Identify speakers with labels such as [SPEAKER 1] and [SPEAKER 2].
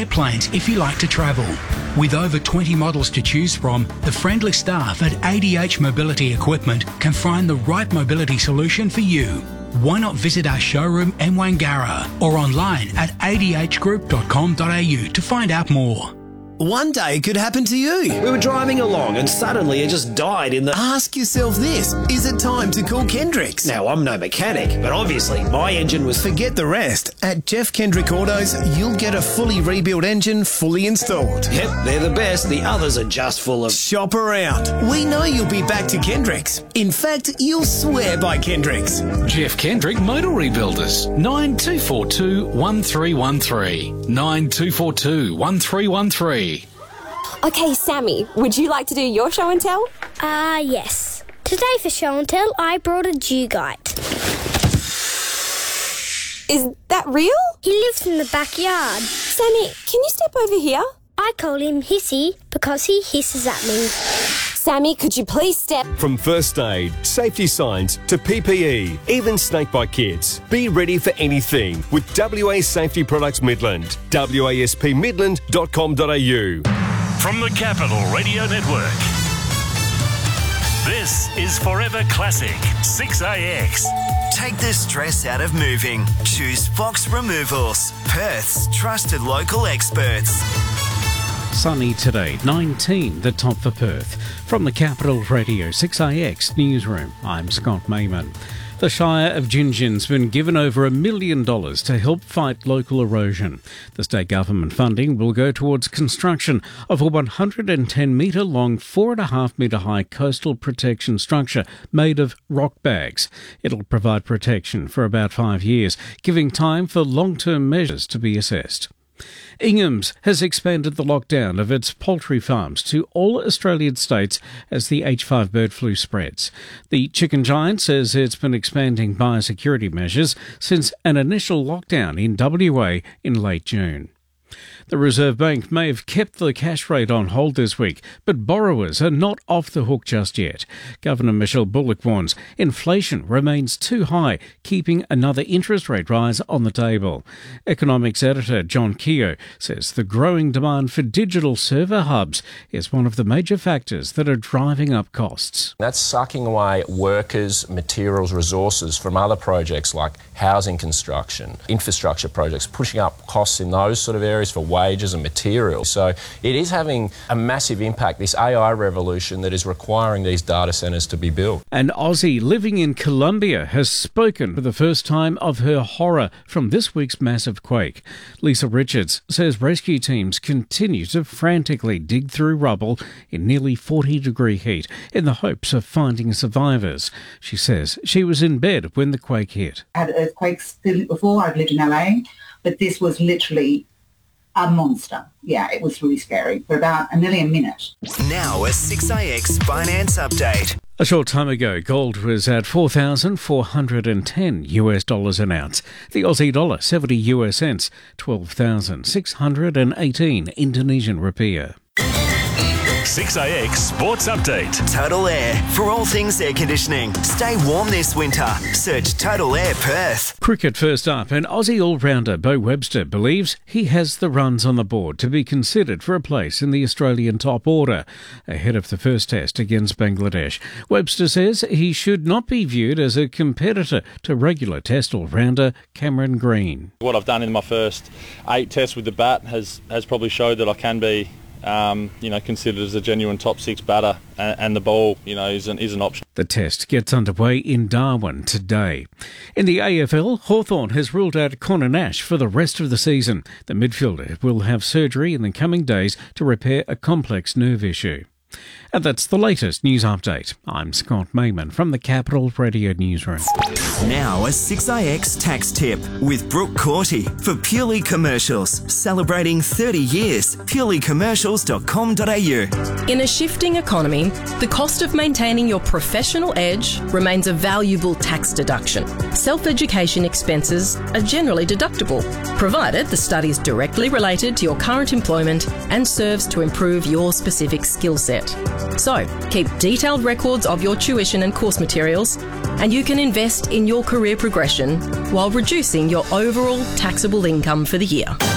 [SPEAKER 1] airplanes if you like to travel. With over 20 models to choose from, the friendly staff at ADH Mobility Equipment can find the right mobility solution for you. Why not visit our showroom in Wangara or online at adhgroup.com.au to find out more.
[SPEAKER 2] One day could happen to you.
[SPEAKER 3] We were driving along and suddenly it just died in the...
[SPEAKER 2] Ask yourself this, is it time to call Kendricks?
[SPEAKER 3] Now, I'm no mechanic, but obviously my engine was...
[SPEAKER 2] Forget the rest. At Jeff Kendrick Autos, you'll get a fully rebuilt engine fully installed.
[SPEAKER 3] Yep, they're the best. The others are just full of...
[SPEAKER 2] Shop around. We know you'll be back to Kendricks. In fact, you'll swear by Kendricks.
[SPEAKER 4] Jeff Kendrick Motor Rebuilders. 9242 1313. 9242 1313.
[SPEAKER 5] Okay, Sammy, would you like to do your show and tell?
[SPEAKER 6] Yes. Today for show and tell, I brought a Dugite.
[SPEAKER 5] Is that real?
[SPEAKER 6] He lives in the backyard.
[SPEAKER 5] Sammy, can you step over here?
[SPEAKER 6] I call him Hissy because he hisses at me.
[SPEAKER 5] Sammy, could you please step...
[SPEAKER 7] From first aid, safety signs to PPE, even snakebite kits. Be ready for anything with WA Safety Products Midland. waspmidland.com.au.
[SPEAKER 8] From the Capital Radio Network, this is Forever Classic 6AX.
[SPEAKER 9] Take the stress out of moving. Choose Fox Removals, Perth's trusted local experts.
[SPEAKER 10] Sunny today, 19, the top for Perth. From the Capital Radio 6AX Newsroom, I'm Scott Mayman. The Shire of Gingin's been given over $1 million to help fight local erosion. The state government funding will go towards construction of a 110-metre-long, 4.5-metre-high coastal protection structure made of rock bags. It'll provide protection for about 5 years, giving time for long-term measures to be assessed. Ingham's has expanded the lockdown of its poultry farms to all Australian states as the H5 bird flu spreads. The chicken giant says it's been expanding biosecurity measures since an initial lockdown in WA in late June. The Reserve Bank may have kept the cash rate on hold this week, but borrowers are not off the hook just yet. Governor Michelle Bullock warns inflation remains too high, keeping another interest rate rise on the table. Economics editor John Keogh says the growing demand for digital server hubs is one of the major factors that are driving up costs.
[SPEAKER 11] That's sucking away workers, materials, resources from other projects like housing construction, infrastructure projects, pushing up costs in those sort of areas for wages and materials. So it is having a massive impact, this AI revolution that is requiring these data centres to be built.
[SPEAKER 10] An Aussie living in Colombia has spoken for the first time of her horror from this week's massive quake. Lisa Richards says rescue teams continue to frantically dig through rubble in nearly 40-degree heat in the hopes of finding survivors. She says she was in bed when the quake hit.
[SPEAKER 12] I had earthquakes before. I've lived in LA, but this was literally a monster. Yeah, it was really scary for about nearly a minute.
[SPEAKER 9] Now a 6AX finance update.
[SPEAKER 10] A short time ago, gold was at $4,410 an ounce. The Aussie dollar, 70 US cents, 12,618 Indonesian rupiah.
[SPEAKER 8] 6AX Sports Update.
[SPEAKER 9] Total Air, for all things air conditioning. Stay warm this winter. Search Total Air Perth.
[SPEAKER 10] Cricket first up, and Aussie all-rounder Beau Webster believes he has the runs on the board to be considered for a place in the Australian top order ahead of the first test against Bangladesh. Webster says he should not be viewed as a competitor to regular test all-rounder Cameron Green.
[SPEAKER 13] What I've done in my first 8 tests with the bat has probably showed that I can be considered as a genuine top 6 batter, and the ball, is an option.
[SPEAKER 10] The test gets underway in Darwin today. In the AFL, Hawthorn has ruled out Connor Nash for the rest of the season. The midfielder will have surgery in the coming days to repair a complex nerve issue. And that's the latest news update. I'm Scott Mayman from the Capital Radio Newsroom.
[SPEAKER 9] Now a 6AX tax tip with Brooke Corty for Purely Commercials. Celebrating 30 years. purelycommercials.com.au.
[SPEAKER 14] In a shifting economy, the cost of maintaining your professional edge remains a valuable tax deduction. Self-education expenses are generally deductible, provided the study is directly related to your current employment and serves to improve your specific skill set. So, keep detailed records of your tuition and course materials, and you can invest in your career progression while reducing your overall taxable income for the year.